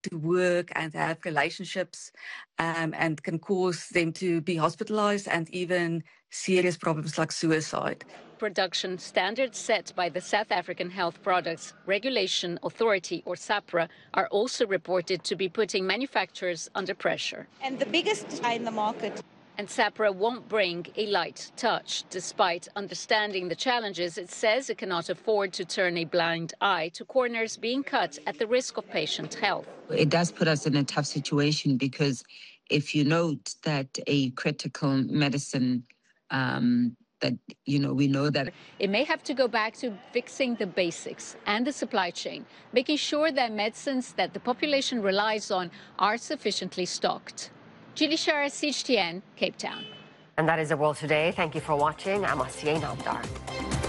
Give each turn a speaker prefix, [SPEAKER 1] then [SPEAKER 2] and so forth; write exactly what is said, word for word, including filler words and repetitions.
[SPEAKER 1] to work and have relationships, um, and can cause them to be hospitalized and even serious problems like suicide.
[SPEAKER 2] Production standards set by the South African Health Products Regulation Authority, or SAHPRA, are also reported to be putting manufacturers under pressure.
[SPEAKER 3] And the biggest in the market.
[SPEAKER 2] And SAHPRA won't bring a light touch. Despite understanding the challenges, it says it cannot afford to turn a blind eye to corners being cut at the risk of patient health.
[SPEAKER 4] It does put us in a tough situation because if you note that a critical medicine um, that, you know, we know that
[SPEAKER 2] it may have to go back to fixing the basics and the supply chain, making sure that medicines that the population relies on are sufficiently stocked. Julie Shara, C G T N, Cape Town.
[SPEAKER 5] And that is the world today. Thank you for watching. I'm Asiye Namdar.